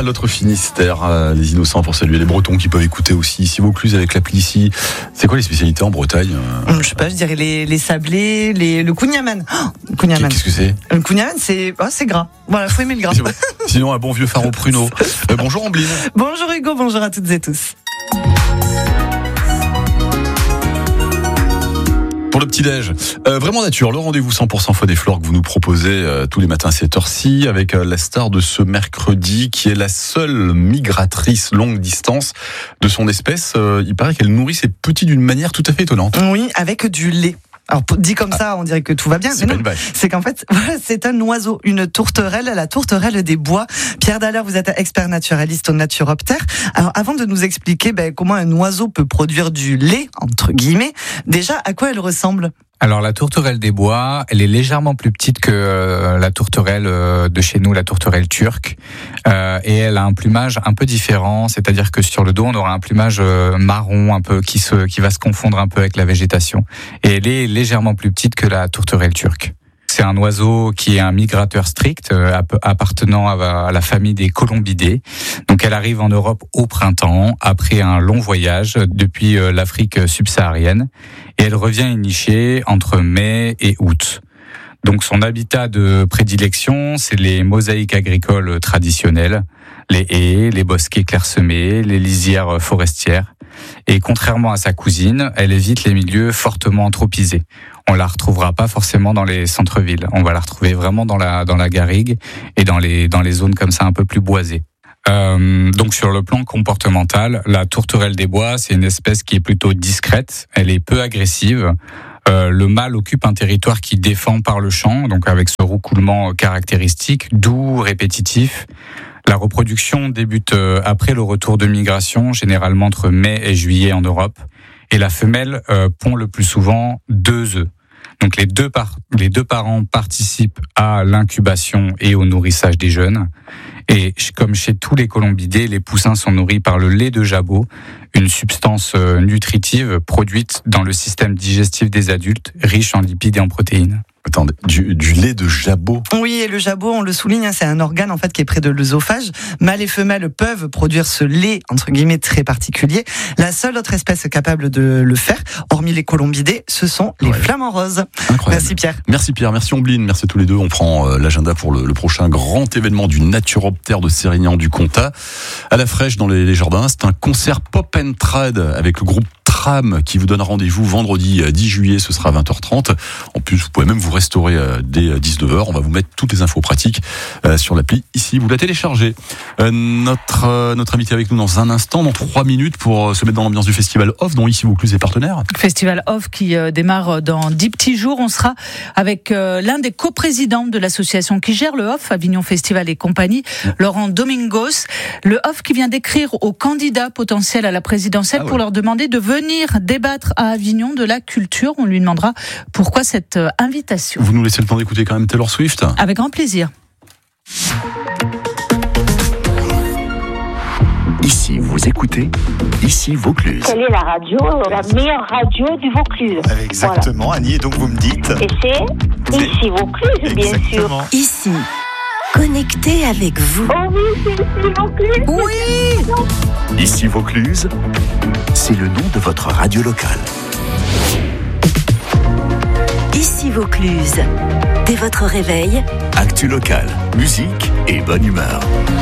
à l'autre Finistère, les Innocents pour saluer les Bretons qui peuvent écouter aussi ici Vaucluse avec l'appli ici. C'est quoi les spécialités en Bretagne? Je sais pas, je dirais les sablés, le kouniaman. Kouniaman. Qu'est-ce que c'est? Le kouniaman, c'est gras. Voilà, faut aimer le gras. Sinon, un bon vieux faro pruneau. Bonjour Ambline. Bonjour Hugo, bonjour à toutes et tous. Pour le petit-déj, Vraiment Nature, le rendez-vous 100% faune et flore que vous nous proposez tous les matins à cette heure-ci, avec la star de ce mercredi, qui est la seule migratrice longue distance de son espèce. Il paraît qu'elle nourrit ses petits d'une manière tout à fait étonnante. Oui, avec du lait. Alors, dit comme ça, on dirait que tout va bien. C'est pas une vache. C'est qu'en fait, voilà, c'est un oiseau, une tourterelle, la tourterelle des bois. Pierre Dallaire, vous êtes expert naturaliste au Naturoptère. Alors, avant de nous expliquer comment un oiseau peut produire du lait, entre guillemets, déjà, à quoi elle ressemble ? Alors la tourterelle des bois, elle est légèrement plus petite que la tourterelle de chez nous, la tourterelle turque, et elle a un plumage un peu différent, c'est-à-dire que sur le dos on aura un plumage marron un peu qui va se confondre un peu avec la végétation, et elle est légèrement plus petite que la tourterelle turque. C'est un oiseau qui est un migrateur strict, appartenant à la famille des colombidés. Donc elle arrive en Europe au printemps, après un long voyage depuis l'Afrique subsaharienne. Et elle revient nicher entre mai et août. Donc son habitat de prédilection, c'est les mosaïques agricoles traditionnelles, les haies, les bosquets clairsemés, les lisières forestières. Et contrairement à sa cousine, elle évite les milieux fortement anthropisés. On la retrouvera pas forcément dans les centres-villes. On va la retrouver vraiment dans la garrigue et dans les zones comme ça un peu plus boisées. Donc sur le plan comportemental, la tourterelle des bois, c'est une espèce qui est plutôt discrète. Elle est peu agressive. Le mâle occupe un territoire qui défend par le chant, donc avec ce roucoulement caractéristique, doux, répétitif. La reproduction débute après le retour de migration, généralement entre mai et juillet en Europe. Et la femelle pond le plus souvent 2 œufs. Donc les deux parents participent à l'incubation et au nourrissage des jeunes. Et comme chez tous les colombidés, les poussins sont nourris par le lait de jabot, une substance nutritive produite dans le système digestif des adultes, riche en lipides et en protéines. Attendez, du lait de jabot. Oui, et le jabot, on le souligne, c'est un organe en fait qui est près de l'œsophage. Mâles et femelles peuvent produire ce lait entre guillemets très particulier. La seule autre espèce capable de le faire, hormis les colombidés, ce sont les flamants roses. Incroyable. Merci Pierre. Merci Pierre, merci Ombline, merci à tous les deux. On prend l'agenda pour le prochain grand événement du Naturoptère de Sérignan du Comtat. À la fraîche dans les jardins, c'est un concert pop and trad avec le groupe Tram qui vous donne rendez-vous vendredi 10 juillet, ce sera à 20h30. En plus, vous pouvez même vous restaurer dès 19h. On va vous mettre toutes les infos pratiques sur l'appli ici. Vous la téléchargez. Notre invité avec nous dans un instant, dans 3 minutes, pour se mettre dans l'ambiance du Festival Off, dont ici Vaucluse est partenaire. Festival Off qui démarre dans 10 petits jours. On sera avec l'un des coprésidents de l'association qui gère le Off, Avignon Festival et compagnie, Laurent Domingos. Le Off qui vient d'écrire aux candidats potentiels à la présidentielle pour leur demander de venir débattre à Avignon de la culture. On lui demandera pourquoi cette invitation. Vous nous laissez le temps d'écouter quand même Taylor Swift ? Avec grand plaisir. Ici, vous écoutez, ici Vaucluse. Quelle est la radio, la meilleure radio du Vaucluse? Exactement, voilà. Annie, et donc vous me dites... Et c'est ici Vaucluse, bien sûr. Ici, connecté avec vous. Oh oui, c'est ici Vaucluse. Oui. Ici Vaucluse, c'est le nom de votre radio locale. Ici Vaucluse, dès votre réveil, Actu locale, musique et bonne humeur.